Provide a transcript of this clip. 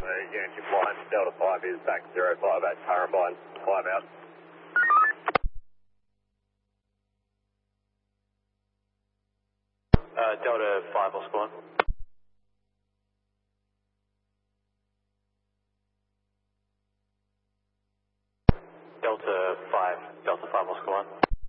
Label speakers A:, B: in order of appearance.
A: Yankee flying Delta 5 is back 058, Currambine, 5 out. Delta 5 Oscar 1. Delta 5 Oscar 1.